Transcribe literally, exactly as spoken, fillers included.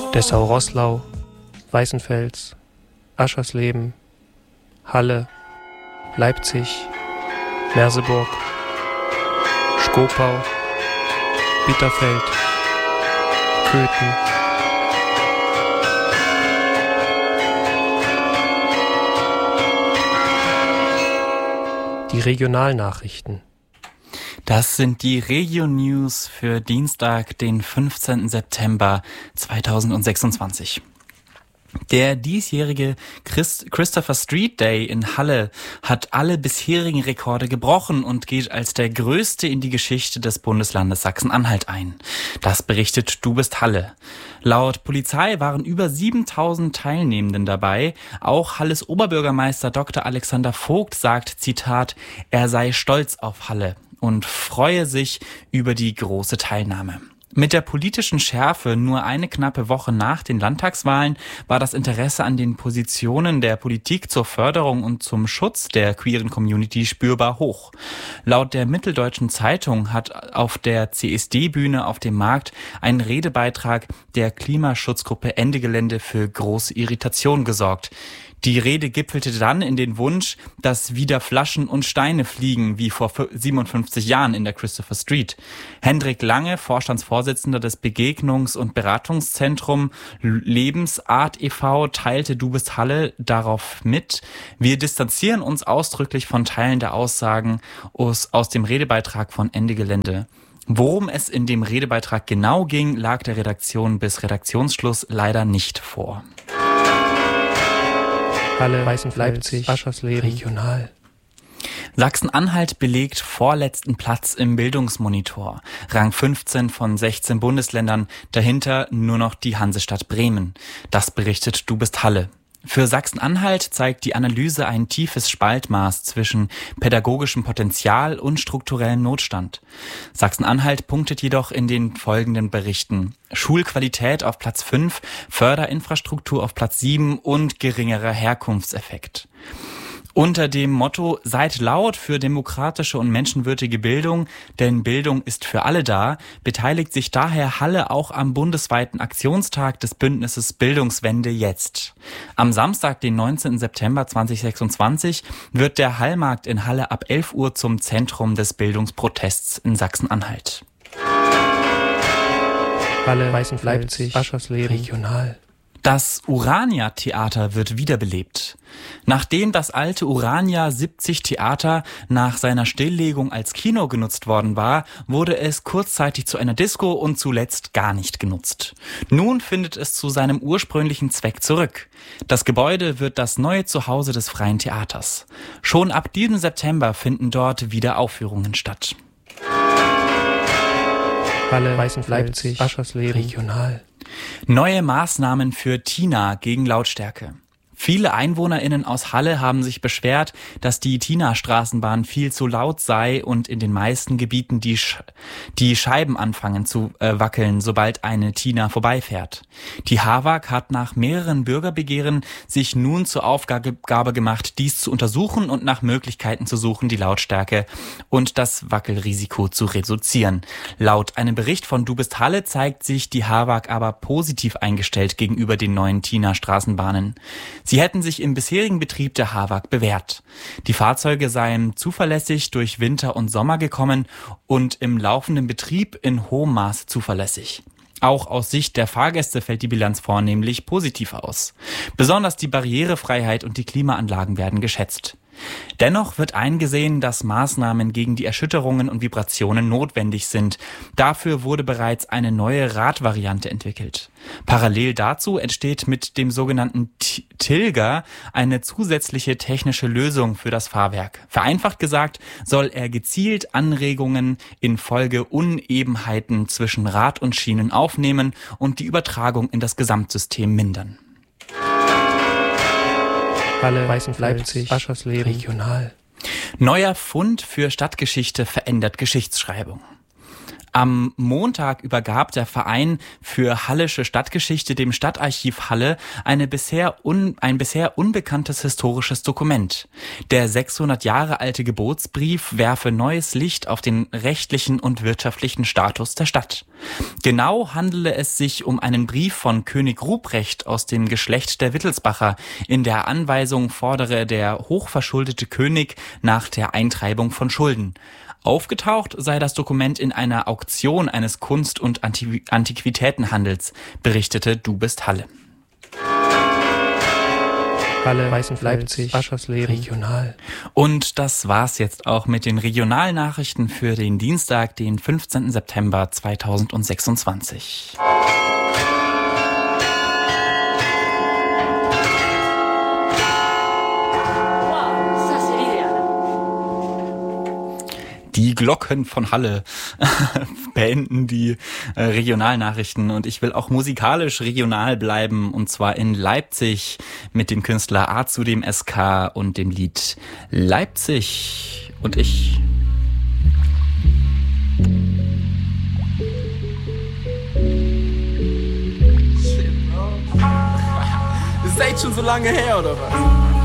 Dessau-Roßlau, Weißenfels, Aschersleben, Halle, Leipzig, Merseburg, Schkopau, Bitterfeld, Köthen. Die Regionalnachrichten. Das sind die Regio-News für Dienstag, den fünfzehnten September zweitausendsechsundzwanzig. Der diesjährige Christ- Christopher Street Day in Halle hat alle bisherigen Rekorde gebrochen und geht als der größte in die Geschichte des Bundeslandes Sachsen-Anhalt ein. Das berichtet Du bist Halle. Laut Polizei waren über siebentausend Teilnehmenden dabei. Auch Halles Oberbürgermeister Doktor Alexander Vogt sagt, Zitat, er sei stolz auf Halle und freue sich über die große Teilnahme. Mit der politischen Schärfe nur eine knappe Woche nach den Landtagswahlen war das Interesse an den Positionen der Politik zur Förderung und zum Schutz der queeren Community spürbar hoch. Laut der Mitteldeutschen Zeitung hat auf der C S D-Bühne auf dem Markt ein Redebeitrag der Klimaschutzgruppe Ende Gelände für große Irritation gesorgt. Die Rede gipfelte dann in den Wunsch, dass wieder Flaschen und Steine fliegen, wie vor siebenundfünfzig Jahren in der Christopher Street. Hendrik Lange, Vorstandsvorsitzender des Begegnungs- und Beratungszentrum Lebensart e V, teilte Du bist Halle darauf mit. Wir distanzieren uns ausdrücklich von Teilen der Aussagen aus, aus dem Redebeitrag von Ende Gelände. Worum es in dem Redebeitrag genau ging, lag der Redaktion bis Redaktionsschluss leider nicht vor. Halle, Weißenfels, Leipzig, Aschersleben, Regional. Sachsen-Anhalt belegt vorletzten Platz im Bildungsmonitor. Rang fünfzehn von sechzehn Bundesländern, dahinter nur noch die Hansestadt Bremen. Das berichtet Du bist Halle. Für Sachsen-Anhalt zeigt die Analyse ein tiefes Spaltmaß zwischen pädagogischem Potenzial und strukturellem Notstand. Sachsen-Anhalt punktet jedoch in den folgenden Berichten: Schulqualität auf Platz fünf, Förderinfrastruktur auf Platz sieben und geringerer Herkunftseffekt. Unter dem Motto Seid laut für demokratische und menschenwürdige Bildung, denn Bildung ist für alle da, beteiligt sich daher Halle auch am bundesweiten Aktionstag des Bündnisses Bildungswende jetzt. Am Samstag, den neunzehnten September zweitausendsechsundzwanzig, wird der Hallmarkt in Halle ab elf Uhr zum Zentrum des Bildungsprotests in Sachsen-Anhalt. Halle, Weißenfels, Leipzig, Aschersleben, Regional. Das Urania-Theater wird wiederbelebt. Nachdem das alte Urania siebzig Theater nach seiner Stilllegung als Kino genutzt worden war, wurde es kurzzeitig zu einer Disco und zuletzt gar nicht genutzt. Nun findet es zu seinem ursprünglichen Zweck zurück. Das Gebäude wird das neue Zuhause des Freien Theaters. Schon ab diesem September finden dort wieder Aufführungen statt. Halle, Weißenfels, Leipzig, Aschersleben, Regional. Neue Maßnahmen für Tina gegen Lautstärke. Viele EinwohnerInnen aus Halle haben sich beschwert, dass die Tina-Straßenbahn viel zu laut sei und in den meisten Gebieten die, Sch- die Scheiben anfangen zu äh, wackeln, sobald eine Tina vorbeifährt. Die HAWAG hat nach mehreren Bürgerbegehren sich nun zur Aufgabe gemacht, dies zu untersuchen und nach Möglichkeiten zu suchen, die Lautstärke und das Wackelrisiko zu reduzieren. Laut einem Bericht von Du bist Halle zeigt sich die HAWAG aber positiv eingestellt gegenüber den neuen Tina-Straßenbahnen. Sie hätten sich im bisherigen Betrieb der HAWAG bewährt. Die Fahrzeuge seien zuverlässig durch Winter und Sommer gekommen und im laufenden Betrieb in hohem Maße zuverlässig. Auch aus Sicht der Fahrgäste fällt die Bilanz vornehmlich positiv aus. Besonders die Barrierefreiheit und die Klimaanlagen werden geschätzt. Dennoch wird eingesehen, dass Maßnahmen gegen die Erschütterungen und Vibrationen notwendig sind. Dafür wurde bereits eine neue Radvariante entwickelt. Parallel dazu entsteht mit dem sogenannten Tilger eine zusätzliche technische Lösung für das Fahrwerk. Vereinfacht gesagt soll er gezielt Anregungen infolge Unebenheiten zwischen Rad und Schienen aufnehmen und die Übertragung in das Gesamtsystem mindern. Halle, Weißenfels, Leipzig, Aschersleben, Regional. Neuer Fund für Stadtgeschichte verändert Geschichtsschreibung. Am Montag übergab der Verein für Hallische Stadtgeschichte dem Stadtarchiv Halle eine bisher un, ein bisher unbekanntes historisches Dokument. Der sechshundert Jahre alte Gebotsbrief werfe neues Licht auf den rechtlichen und wirtschaftlichen Status der Stadt. Genau handele es sich um einen Brief von König Ruprecht aus dem Geschlecht der Wittelsbacher. In der Anweisung fordere der hochverschuldete König nach der Eintreibung von Schulden. Aufgetaucht sei das Dokument in einer Auktion eines Kunst- und Antiquitätenhandels, berichtete Du bist Halle. Halle, Weißenfels, Leipzig, Aschersleben, Regional. Und das war's jetzt auch mit den Regionalnachrichten für den Dienstag, den fünfzehnten September zweitausendsechsundzwanzig. Die Glocken von Halle beenden die äh, Regionalnachrichten und ich will auch musikalisch regional bleiben und zwar in Leipzig mit dem Künstler A zu dem S K und dem Lied Leipzig und ich. Shit, Bro. Das ist echt schon so lange her, oder was?